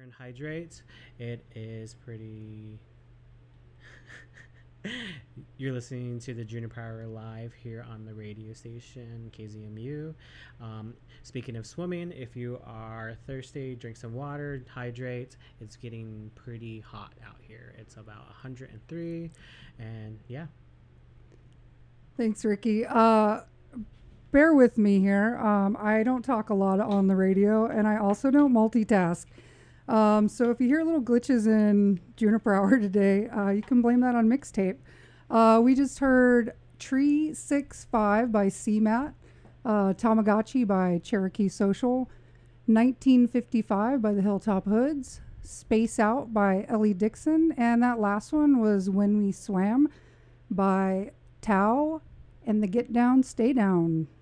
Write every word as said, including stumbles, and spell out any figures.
and hydrate. It is pretty. You're listening to the Junior Power Live here on the radio station K Z M U. Um, speaking of swimming, if you are thirsty, drink some water, hydrate. It's getting pretty hot out here. It's about one hundred three, and yeah. Thanks, Ricky. Uh, bear with me here. Um, I don't talk a lot on the radio, and I also don't multitask. Um, so if you hear little glitches in Juniper Hour today, uh, you can blame that on mixtape. Uh, we just heard Tree Six Five by C MAT, uh, Tamagotchi by Cherokee Social, nineteen fifty-five by the Hilltop Hoods, Space Out by Ellie Dixon, and that last one was When We Swam by Tao and the Get Down, Stay Down.